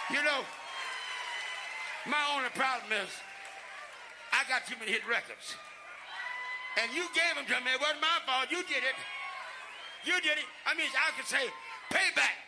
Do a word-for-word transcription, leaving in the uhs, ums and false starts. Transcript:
You know, my only problem is I got too many hit records. And you gave them to me. It wasn't my fault. You did it. You did it. I mean, I could say, payback.